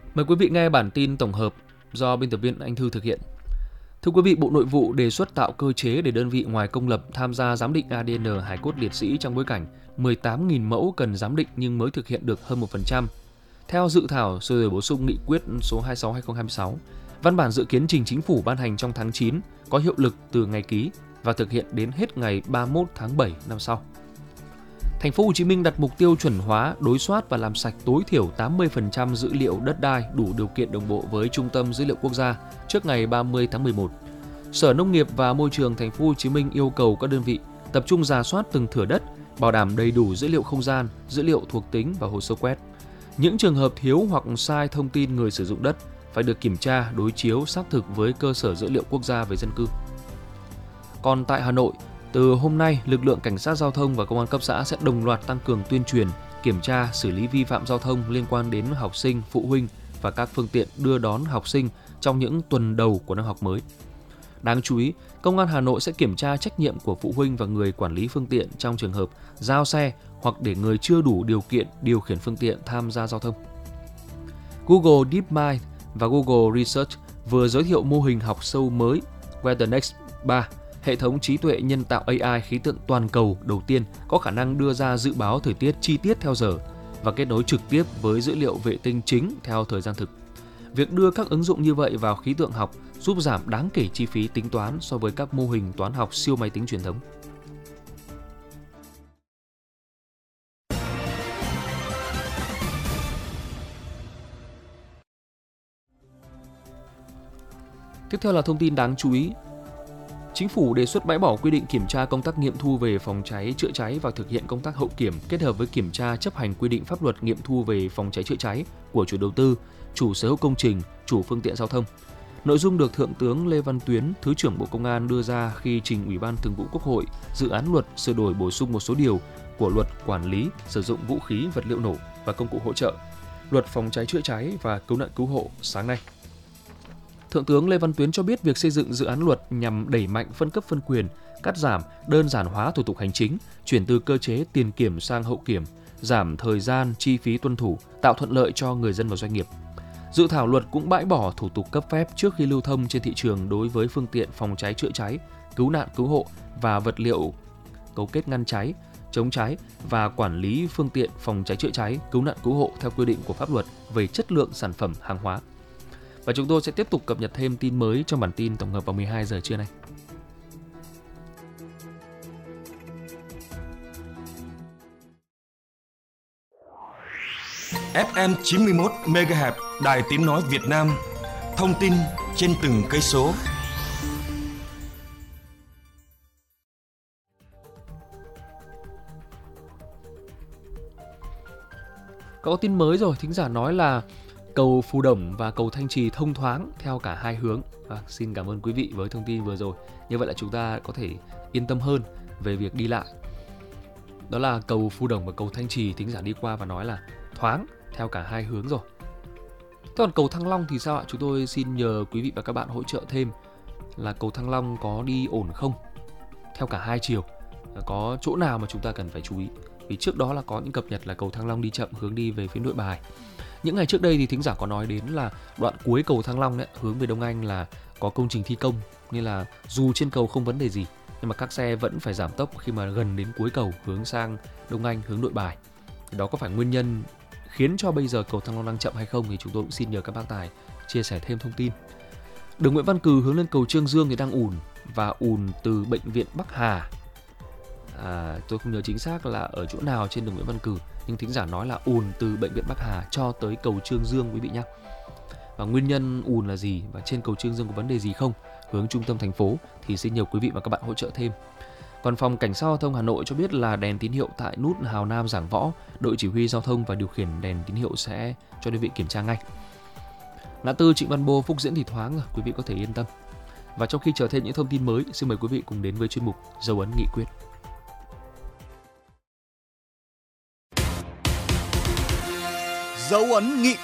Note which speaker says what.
Speaker 1: Mời quý vị nghe bản tin tổng hợp do biên tập viên Anh Thư thực hiện. Thưa quý vị, Bộ Nội vụ đề xuất tạo cơ chế để đơn vị ngoài công lập tham gia giám định ADN hài cốt liệt sĩ trong bối cảnh 18.000 mẫu cần giám định nhưng mới thực hiện được hơn 1%. Theo dự thảo sửa đổi bổ sung nghị quyết số 26/2026, văn bản dự kiến trình Chính phủ ban hành trong tháng 9, có hiệu lực từ ngày ký và thực hiện đến hết ngày 31 tháng 7 năm sau. Thành phố Hồ Chí Minh đặt mục tiêu chuẩn hóa, đối soát và làm sạch tối thiểu 80% dữ liệu đất đai đủ điều kiện đồng bộ với Trung tâm Dữ liệu Quốc gia trước ngày 30 tháng 11. Sở Nông nghiệp và Môi trường Thành phố Hồ Chí Minh yêu cầu các đơn vị tập trung rà soát từng thửa đất, bảo đảm đầy đủ dữ liệu không gian, dữ liệu thuộc tính và hồ sơ quét. Những trường hợp thiếu hoặc sai thông tin người sử dụng đất phải được kiểm tra, đối chiếu xác thực với cơ sở dữ liệu quốc gia về dân cư. Còn tại Hà Nội, từ hôm nay, lực lượng cảnh sát giao thông và công an cấp xã sẽ đồng loạt tăng cường tuyên truyền, kiểm tra, xử lý vi phạm giao thông liên quan đến học sinh, phụ huynh và các phương tiện đưa đón học sinh trong những tuần đầu của năm học mới. Đáng chú ý, Công an Hà Nội sẽ kiểm tra trách nhiệm của phụ huynh và người quản lý phương tiện trong trường hợp giao xe hoặc để người chưa đủ điều kiện điều khiển phương tiện tham gia giao thông. Google DeepMind và Google Research vừa giới thiệu mô hình học sâu mới WeatherNext 3, hệ thống trí tuệ nhân tạo AI khí tượng toàn cầu đầu tiên có khả năng đưa ra dự báo thời tiết chi tiết theo giờ và kết nối trực tiếp với dữ liệu vệ tinh chính theo thời gian thực. Việc đưa các ứng dụng như vậy vào khí tượng học giúp giảm đáng kể chi phí tính toán so với các mô hình toán học siêu máy tính truyền thống. Tiếp theo là thông tin đáng chú ý. Chính phủ đề xuất bãi bỏ quy định kiểm tra công tác nghiệm thu về phòng cháy chữa cháy và thực hiện công tác hậu kiểm kết hợp với kiểm tra chấp hành quy định pháp luật nghiệm thu về phòng cháy chữa cháy của chủ đầu tư, chủ sở hữu công trình, chủ phương tiện giao thông. Nội dung được Thượng tướng Lê Văn Tuyến, Thứ trưởng Bộ Công an đưa ra khi trình Ủy ban Thường vụ Quốc hội dự án luật sửa đổi bổ sung một số điều của Luật Quản lý sử dụng vũ khí, vật liệu nổ và công cụ hỗ trợ, Luật Phòng cháy chữa cháy và Cứu nạn cứu hộ sáng nay. Thượng tướng Lê Văn Tuyến cho biết việc xây dựng dự án luật nhằm đẩy mạnh phân cấp phân quyền, cắt giảm, đơn giản hóa thủ tục hành chính, chuyển từ cơ chế tiền kiểm sang hậu kiểm, giảm thời gian, chi phí tuân thủ, tạo thuận lợi cho người dân và doanh nghiệp. Dự thảo luật cũng bãi bỏ thủ tục cấp phép trước khi lưu thông trên thị trường đối với phương tiện phòng cháy chữa cháy, cứu nạn cứu hộ và vật liệu cấu kết ngăn cháy, chống cháy và quản lý phương tiện phòng cháy chữa cháy, cứu nạn cứu hộ theo quy định của pháp luật về chất lượng sản phẩm hàng hóa. Và chúng tôi sẽ tiếp tục cập nhật thêm tin mới trong bản tin tổng hợp vào 12 giờ trưa nay.
Speaker 2: FM 91 MHz Đài Tiếng nói Việt Nam. Thông tin trên từng cây số.
Speaker 1: Có tin mới rồi, thính giả nói là cầu Phù Đổng và cầu Thanh Trì thông thoáng theo cả hai hướng. Xin cảm ơn quý vị với thông tin vừa rồi. Như vậy là chúng ta có thể yên tâm hơn về việc đi lại. Đó là cầu Phù Đổng và cầu Thanh Trì, thính giả đi qua và nói là thoáng theo cả hai hướng rồi. Thế còn cầu Thăng Long thì sao ạ? Chúng tôi xin nhờ quý vị và các bạn hỗ trợ thêm là cầu Thăng Long có đi ổn không? Theo cả hai chiều. Có chỗ nào mà chúng ta cần phải chú ý? Vì trước đó là có những cập nhật là cầu Thăng Long đi chậm hướng đi về phía Nội Bài. Những ngày trước đây thì thính giả có nói đến là đoạn cuối cầu Thăng Long đấy, hướng về Đông Anh là có công trình thi công, nên là dù trên cầu không vấn đề gì nhưng mà các xe vẫn phải giảm tốc khi mà gần đến cuối cầu hướng sang Đông Anh, hướng Nội Bài. Thì đó có phải nguyên nhân khiến cho bây giờ cầu Thăng Long đang chậm hay không thì chúng tôi cũng xin nhờ các bác tài chia sẻ thêm thông tin. Đường Nguyễn Văn Cừ hướng lên cầu Trương Dương thì đang ùn và ùn từ bệnh viện Bắc Hà. Tôi không nhớ chính xác là ở chỗ nào trên đường Nguyễn Văn Cừ, nhưng thính giả nói là ùn từ bệnh viện Bắc Hà cho tới cầu Trương Dương quý vị nhé. Và nguyên nhân ùn là gì và trên cầu Trương Dương có vấn đề gì không hướng trung tâm thành phố thì xin nhờ quý vị và các bạn hỗ trợ thêm. Còn phòng cảnh sát giao thông Hà Nội cho biết là đèn tín hiệu tại nút Hào Nam Giảng Võ, đội chỉ huy giao thông và điều khiển đèn tín hiệu sẽ cho đơn vị kiểm tra ngay. Ngã tư Trịnh Văn Bô, Phúc Diễn thì thoáng rồi, quý vị có thể yên tâm. Và trong khi chờ thêm những thông tin mới, xin mời quý vị cùng đến với chuyên mục Dấu ấn nghị quyết.
Speaker 3: Dấu ấn nghị